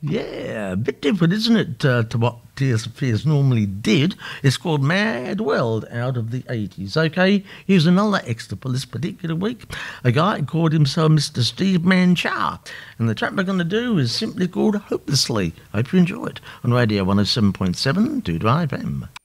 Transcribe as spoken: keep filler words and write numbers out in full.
Yeah, a bit different, isn't it, uh, to what Tears for Fears normally did? It's called Mad World out of the eighties. Okay, here's another extra for this particular week. A guy called himself Mister Steve Manchar. And the track we're going to do is simply called Hopelessly. Hope you enjoy it on Radio one oh seven point seven Doodle F M.